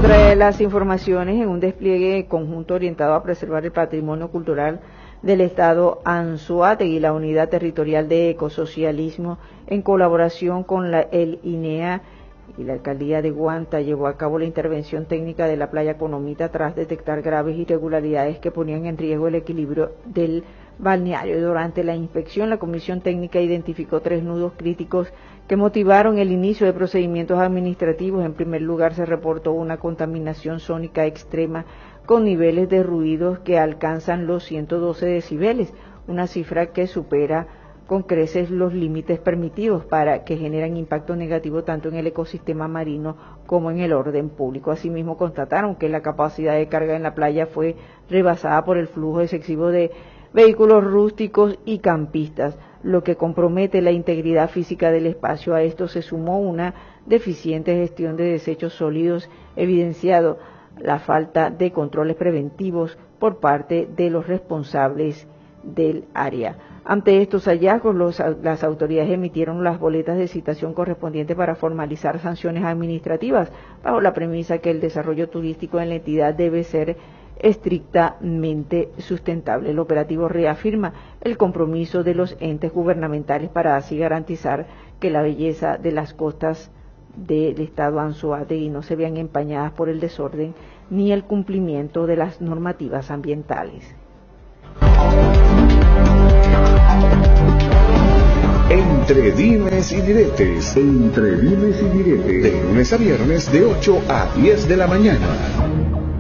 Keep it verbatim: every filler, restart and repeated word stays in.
otra de las informaciones, en un despliegue conjunto orientado a preservar el patrimonio cultural del Estado Anzoátegui, la Unidad Territorial de Ecosocialismo, en colaboración con la, el INEA y la Alcaldía de Guanta, llevó a cabo la intervención técnica de la playa Conomita tras detectar graves irregularidades que ponían en riesgo el equilibrio del balneario. Durante la inspección, la Comisión Técnica identificó tres nudos críticos que motivaron el inicio de procedimientos administrativos. En primer lugar, se reportó una contaminación sónica extrema con niveles de ruidos que alcanzan los ciento doce decibeles, una cifra que supera con creces los límites permitidos para que generan impacto negativo tanto en el ecosistema marino como en el orden público. Asimismo, constataron que la capacidad de carga en la playa fue rebasada por el flujo excesivo de vehículos rústicos y campistas, lo que compromete la integridad física del espacio. A esto se sumó una deficiente gestión de desechos sólidos, evidenciado la falta de controles preventivos por parte de los responsables del área. Ante estos hallazgos, los, las autoridades emitieron las boletas de citación correspondientes para formalizar sanciones administrativas, bajo la premisa que el desarrollo turístico en la entidad debe ser estrictamente sustentable. El operativo reafirma el compromiso de los entes gubernamentales para así garantizar que la belleza de las costas del Estado Anzoátegui no se vean empañadas por el desorden ni el cumplimiento de las normativas ambientales. Entre dimes y diretes, entre dimes y diretes, de lunes a viernes de ocho a diez de la mañana.